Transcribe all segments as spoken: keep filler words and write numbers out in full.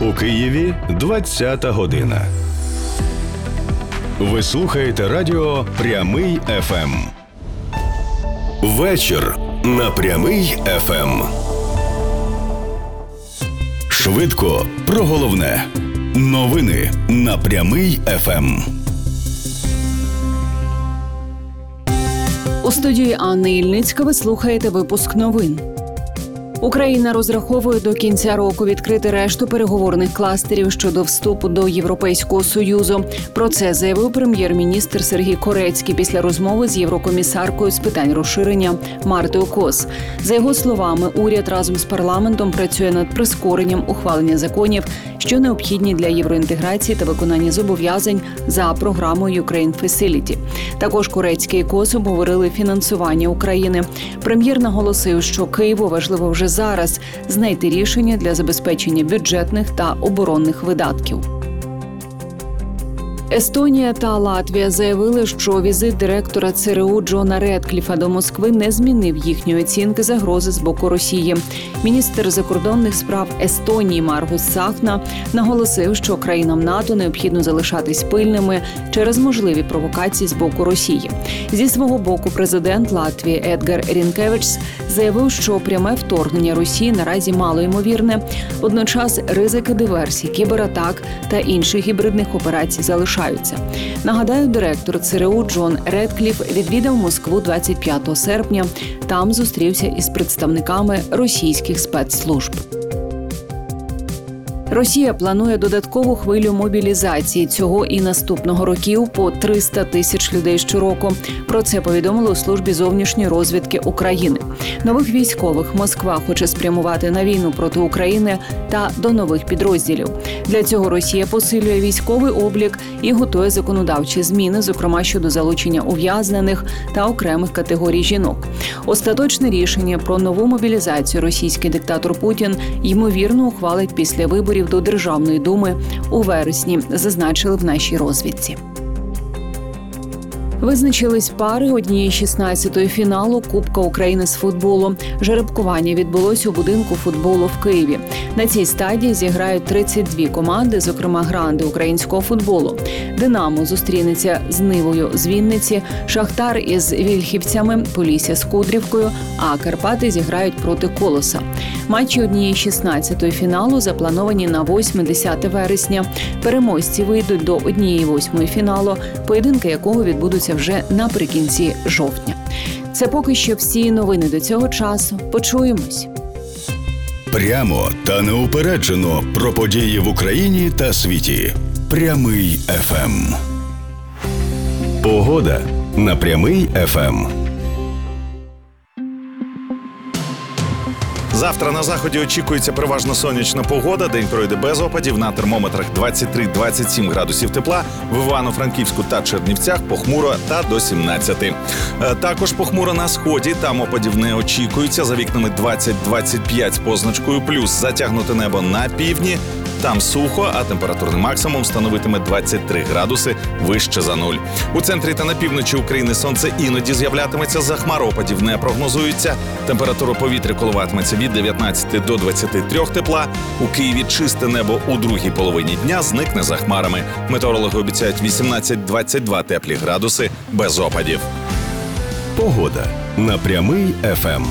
У Києві двадцята година. Ви слухаєте радіо «Прямий еф ем». Вечір на «Прямий еф ем». Швидко про головне. Новини на «Прямий еф ем». У студії Анни Ільницька ви слухаєте випуск новин. Україна розраховує до кінця року відкрити решту переговорних кластерів щодо вступу до Європейського Союзу. Про це заявив прем'єр-міністр Сергій Корецький після розмови з єврокомісаркою з питань розширення Мартою Кос. За його словами, уряд разом з парламентом працює над прискоренням ухвалення законів, що необхідні для євроінтеграції та виконання зобов'язань за програмою Ukraine Facility. Також Корецький і Кос обговорили фінансування України. Прем'єр наголосив, що Києву важливо вже зараз знайти рішення для забезпечення бюджетних та оборонних видатків. Естонія та Латвія заявили, що візит директора це ер у Джона Редкліфа до Москви не змінив їхньої оцінки загрози з боку Росії. Міністр закордонних справ Естонії Маргус Цахна наголосив, що країнам НАТО необхідно залишатись пильними через можливі провокації з боку Росії. Зі свого боку президент Латвії Едгар Рінкевичс заявив, що пряме вторгнення Росії наразі малоймовірне. Водночас ризики диверсій, кібератак та інших гібридних операцій залишаються. Нагадаю, директор це ер у Джон Редкліф відвідав Москву двадцять п'ятого серпня. Там зустрівся із представниками російських спецслужб. Росія планує додаткову хвилю мобілізації цього і наступного років по триста тисяч людей щороку. Про це повідомили у службі зовнішньої розвідки України. Нових військових Москва хоче спрямувати на війну проти України та до нових підрозділів. Для цього Росія посилює військовий облік і готує законодавчі зміни, зокрема щодо залучення ув'язнених та окремих категорій жінок. Остаточне рішення про нову мобілізацію російський диктатор Путін ймовірно ухвалить після виборів до Державної думи у вересні, зазначили в нашій розвідці. Визначились пари однієї шістнадцятої фіналу Кубка України з футболу. Жеребкування відбулось у будинку футболу в Києві. На цій стадії зіграють тридцять дві команди, зокрема гранди українського футболу. «Динамо» зустрінеться з «Нивою» з Вінниці, «Шахтар» із «Вільхівцями», «Полісся» з «Кудрівкою», а «Карпати» зіграють проти «Колоса». Матчі однієї шістнадцятої фіналу заплановані на восьме-десяте вересня. Переможці вийдуть до однієї восьмої фіналу, поєдинки якого відбудуться вже наприкінці жовтня. Це поки що всі новини до цього часу. Почуємось. Прямо та неупереджено про події в Україні та світі. «Прямий еф ем». Погода на «Прямий еф ем». Завтра на заході очікується переважно сонячна погода. День пройде без опадів. На термометрах двадцять три - двадцять сім градусів тепла. В Івано-Франківську та Чернівцях похмуро та до сімнадцяти. Також похмуро на сході. Там опадів не очікується. За вікнами двадцять - двадцять п'ять з позначкою плюс. Затягнуте небо на півдні. Там сухо, а температурний максимум становитиме двадцять три градуси вище за нуль. У центрі та на півночі України сонце іноді з'являтиметься, за хмар опадів не прогнозується. Температура повітря коливатиметься від дев'ятнадцяти до двадцяти трьох тепла. У Києві чисте небо у другій половині дня зникне за хмарами. Метеорологи обіцяють вісімнадцять - двадцять два теплі градуси без опадів. Погода на «Прямий еф ем».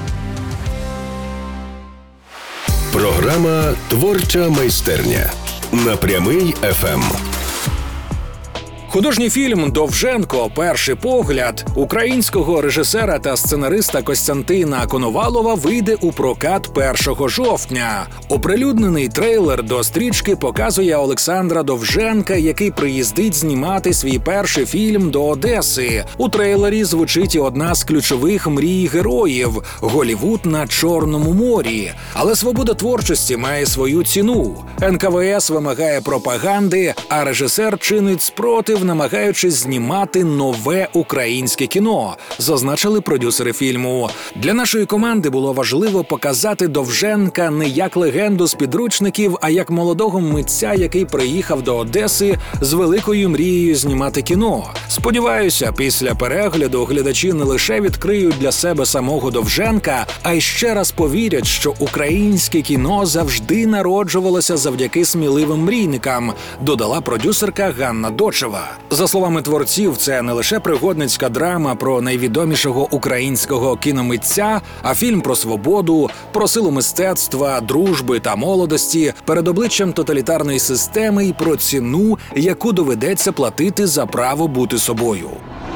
Програма «Творча майстерня» на «Прямий еф ем». Художній фільм «Довженко. Перший погляд» українського режисера та сценариста Костянтина Коновалова вийде у прокат першого жовтня. Оприлюднений трейлер до стрічки показує Олександра Довженка, який приїздить знімати свій перший фільм до Одеси. У трейлері звучить і одна з ключових мрій героїв – Голлівуд на Чорному морі. Але свобода творчості має свою ціну. ен ка ве ес вимагає пропаганди, а режисер чинить спротив вирішив, намагаючись знімати нове українське кіно, зазначили продюсери фільму. Для нашої команди було важливо показати Довженка не як легенду з підручників, а як молодого митця, який приїхав до Одеси з великою мрією знімати кіно. Сподіваюся, після перегляду глядачі не лише відкриють для себе самого Довженка, а й ще раз повірять, що українське кіно завжди народжувалося завдяки сміливим мрійникам, додала продюсерка Ганна Дочева. За словами творців, це не лише пригодницька драма про найвідомішого українського кіномитця, а фільм про свободу, про силу мистецтва, дружби та молодості перед обличчям тоталітарної системи і про ціну, яку доведеться платити за право бути собою.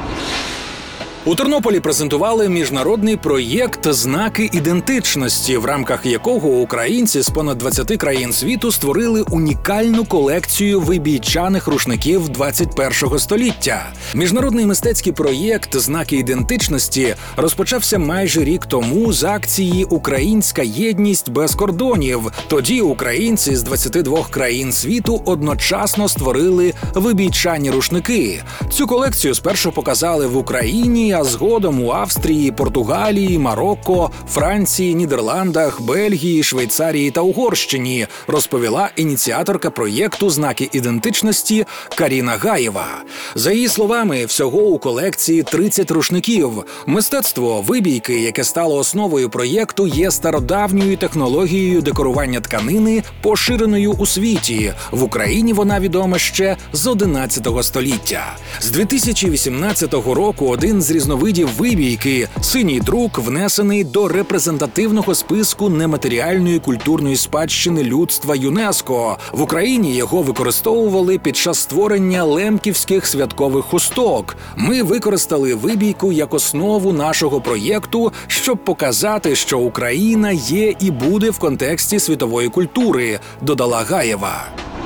У Тернополі презентували міжнародний проєкт «Знаки ідентичності», в рамках якого українці з понад двадцяти країн світу створили унікальну колекцію вибійчаних рушників двадцять першого століття. Міжнародний мистецький проєкт «Знаки ідентичності» розпочався майже рік тому з акції «Українська єдність без кордонів». Тоді українці з двадцяти двох країн світу одночасно створили вибійчані рушники. Цю колекцію спершу показали в Україні, а згодом у Австрії, Португалії, Марокко, Франції, Нідерландах, Бельгії, Швейцарії та Угорщині, розповіла ініціаторка проєкту «Знаки ідентичності» Каріна Гаєва. За її словами, всього у колекції тридцять рушників. Мистецтво вибійки, яке стало основою проєкту, є стародавньою технологією декорування тканини, поширеною у світі. В Україні вона відома ще з одинадцятого століття. З дві тисячі вісімнадцятого року один з різновидів вибійки – синій друк внесений до репрезентативного списку нематеріальної культурної спадщини людства ЮНЕСКО. В Україні його використовували під час створення лемківських святкових хусток. Ми використали вибійку як основу нашого проєкту, щоб показати, що Україна є і буде в контексті світової культури, додала Гаєва.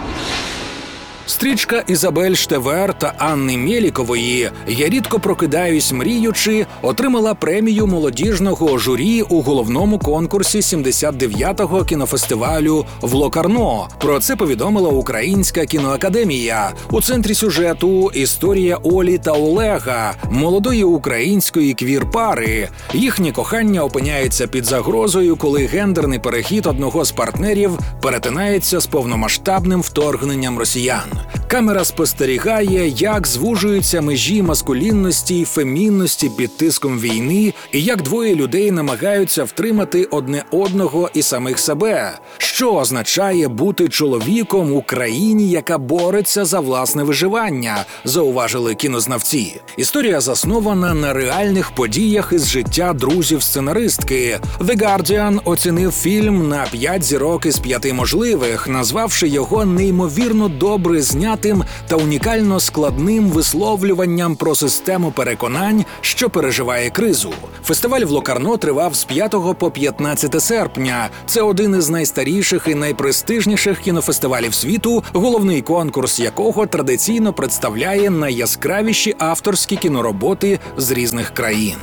Стрічка Ізабель Штевер та Анни Мєлікової «Я рідко прокидаюсь мріючи» отримала премію молодіжного журі у головному конкурсі сімдесят дев'ятого кінофестивалю в Локарно. Про це повідомила Українська кіноакадемія. У центрі сюжету історія Олі та Олега, молодої української квір-пари. Їхнє кохання опиняється під загрозою, коли гендерний перехід одного з партнерів перетинається з повномасштабним вторгненням росіян. Камера спостерігає, як звужуються межі маскулінності й фемінності під тиском війни, і як двоє людей намагаються втримати одне одного і самих себе. Що означає бути чоловіком у країні, яка бореться за власне виживання, зауважили кінознавці. Історія заснована на реальних подіях із життя друзів-сценаристки. The Guardian оцінив фільм на п'ять зірок із п'яти можливих, назвавши його неймовірно добре знятим та унікально складним висловлюванням про систему переконань, що переживає кризу. Фестиваль в Локарно тривав з п'ятого по п'ятнадцяте серпня. Це один із найстаріших і найпрестижніших кінофестивалів світу, головний конкурс якого традиційно представляє найяскравіші авторські кінороботи з різних країн.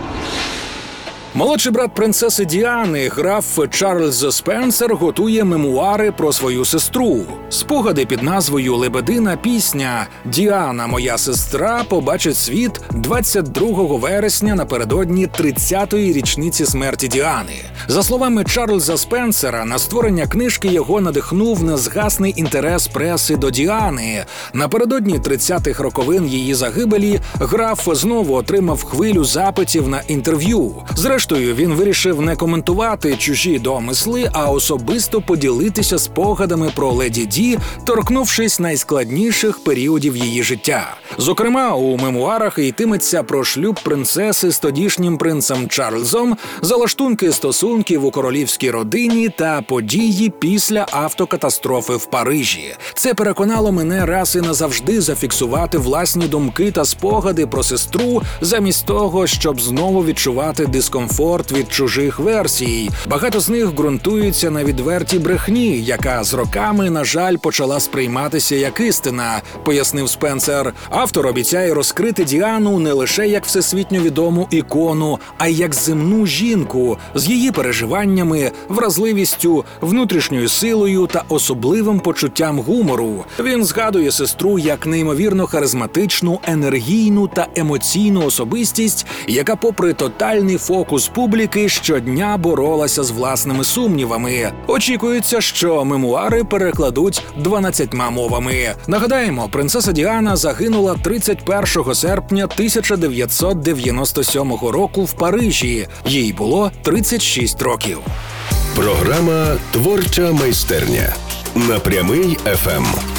Молодший брат принцеси Діани, граф Чарльз Спенсер, готує мемуари про свою сестру. Спогади під назвою «Лебедина пісня. Діана, моя сестра» побачить світ двадцять другого вересня напередодні тридцятої річниці смерті Діани. За словами Чарльза Спенсера, на створення книжки його надихнув незгасний інтерес преси до Діани. Напередодні тридцятих роковин її загибелі граф знову отримав хвилю запитів на інтерв'ю. Зрештою, він вирішив не коментувати чужі домисли, а особисто поділитися спогадами про леді Ді, торкнувшись найскладніших періодів її життя. Зокрема, у мемуарах йтиметься про шлюб принцеси з тодішнім принцем Чарльзом, залаштунки стосунків у королівській родині та події після автокатастрофи в Парижі. Це переконало мене раз і назавжди зафіксувати власні думки та спогади про сестру, замість того, щоб знову відчувати дискомфорт дискомфорт від чужих версій. Багато з них ґрунтуються на відвертій брехні, яка з роками, на жаль, почала сприйматися як істина, пояснив Спенсер. Автор обіцяє розкрити Діану не лише як всесвітньо відому ікону, а й як земну жінку з її переживаннями, вразливістю, внутрішньою силою та особливим почуттям гумору. Він згадує сестру як неймовірно харизматичну, енергійну та емоційну особистість, яка попри тотальний фокус публіки щодня боролася з власними сумнівами. Очікується, що мемуари перекладуть дванадцятьма мовами. Нагадаємо, принцеса Діана загинула тридцять першого серпня тисяча дев'ятсот дев'яносто сьомого року в Парижі. Їй було тридцять шість років. Програма «Творча майстерня» на Прямий еф ем.